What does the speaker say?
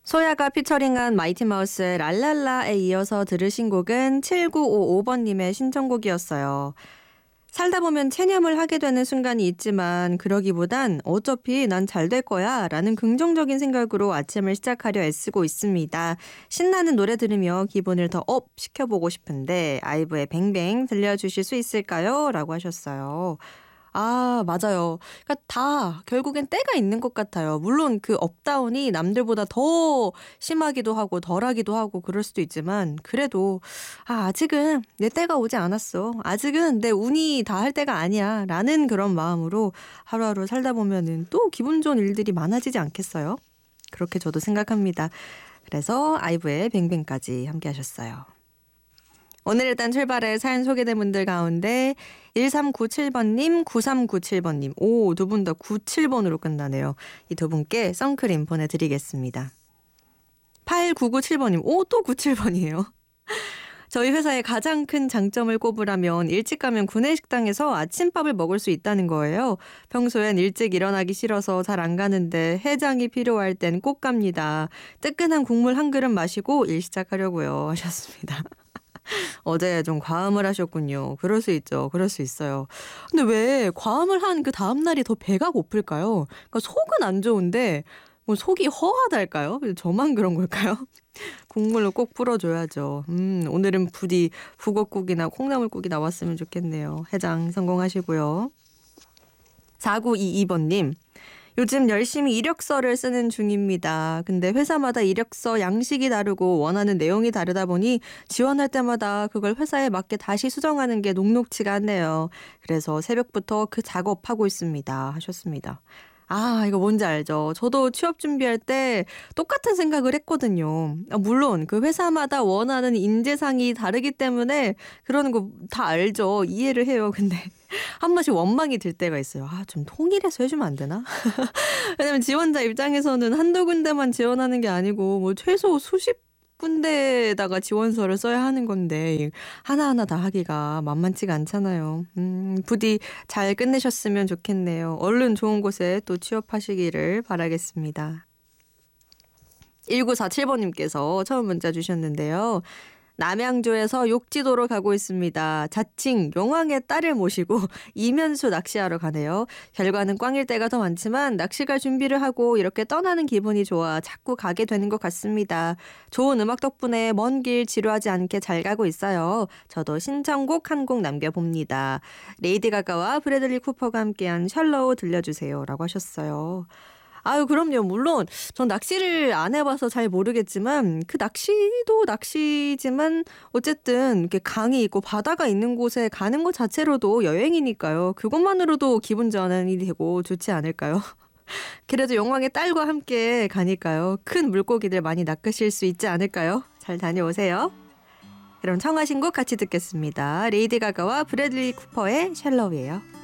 소야가 피처링한 마이티마우스의 랄랄라에 이어서 들으신 곡은 7955번님의 신청곡이었어요. 살다 보면 체념을 하게 되는 순간이 있지만 그러기보단 어차피 난 잘 될 거야 라는 긍정적인 생각으로 아침을 시작하려 애쓰고 있습니다. 신나는 노래 들으며 기분을 더 업 시켜보고 싶은데 아이브의 뱅뱅 들려주실 수 있을까요? 라고 하셨어요. 아, 맞아요. 그러니까 다 결국엔 때가 있는 것 같아요. 물론 그 업다운이 남들보다 더 심하기도 하고 덜하기도 하고 그럴 수도 있지만 그래도 아직은 내 때가 오지 않았어. 아직은 내 운이 다 할 때가 아니야. 라는 그런 마음으로 하루하루 살다 보면은 또 기분 좋은 일들이 많아지지 않겠어요? 그렇게 저도 생각합니다. 그래서 아이브의 뱅뱅까지 함께 하셨어요. 오늘 일단 출발해 사연 소개된 분들 가운데 1397번님, 9397번님, 오, 두 분 다 97번으로 끝나네요. 이 두 분께 선크림 보내드리겠습니다. 8997번님, 오, 또 97번이에요. 저희 회사의 가장 큰 장점을 꼽으라면 일찍 가면 구내식당에서 아침밥을 먹을 수 있다는 거예요. 평소엔 일찍 일어나기 싫어서 잘 안 가는데 해장이 필요할 땐 꼭 갑니다. 뜨끈한 국물 한 그릇 마시고 일 시작하려고요 하셨습니다. 어제 좀 과음을 하셨군요. 그럴 수 있죠. 그럴 수 있어요. 근데 왜 과음을 한 그 다음날이 더 배가 고플까요? 그러니까 속은 안 좋은데 뭐 속이 허하달까요? 저만 그런 걸까요? 국물로 꼭 풀어줘야죠. 오늘은 부디 북엇국이나 콩나물국이 나왔으면 좋겠네요. 해장 성공하시고요. 4922번님. 요즘 열심히 이력서를 쓰는 중입니다. 근데 회사마다 이력서 양식이 다르고 원하는 내용이 다르다 보니 지원할 때마다 그걸 회사에 맞게 다시 수정하는 게 녹록지가 않네요. 그래서 새벽부터 그 작업하고 있습니다. 하셨습니다. 아, 이거 뭔지 알죠? 저도 취업 준비할 때 똑같은 생각을 했거든요. 물론 그 회사마다 원하는 인재상이 다르기 때문에 그러는 거 다 알죠. 이해를 해요. 근데 한 번씩 원망이 들 때가 있어요. 아, 좀 통일해서 해주면 안 되나? 왜냐면 지원자 입장에서는 한두 군데만 지원하는 게 아니고 뭐 최소 수십 군데에다가 지원서를 써야 하는 건데 하나하나 다 하기가 만만치가 않잖아요. 부디 잘 끝내셨으면 좋겠네요. 얼른 좋은 곳에 또 취업하시기를 바라겠습니다. 1947번님께서 처음 문자 주셨는데요. 남양주에서 욕지도로 가고 있습니다. 자칭 용왕의 딸을 모시고 이면수 낚시하러 가네요. 결과는 꽝일 때가 더 많지만 낚시 갈 준비를 하고 이렇게 떠나는 기분이 좋아 자꾸 가게 되는 것 같습니다. 좋은 음악 덕분에 먼 길 지루하지 않게 잘 가고 있어요. 저도 신청곡 한 곡 남겨봅니다. 레이디 가가와 브래들리 쿠퍼가 함께한 샬로우 들려주세요. 라고 하셨어요. 아유, 그럼요. 물론 전 낚시를 안 해봐서 잘 모르겠지만 그 낚시도 낚시지만 어쨌든 이렇게 강이 있고 바다가 있는 곳에 가는 것 자체로도 여행이니까요. 그것만으로도 기분 전환이 되고 좋지 않을까요? 그래도 용왕의 딸과 함께 가니까요. 큰 물고기들 많이 낚으실 수 있지 않을까요? 잘 다녀오세요. 그럼 청하신 곡 같이 듣겠습니다. 레이디 가가와 브래들리 쿠퍼의 샬로우예요.